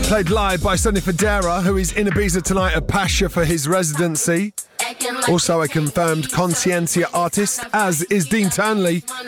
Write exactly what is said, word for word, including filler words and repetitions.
Played live by Sonny Fodera, who is in Ibiza tonight at Pasha for his residency. Also a confirmed Conscientia artist, as is Dean Turnley,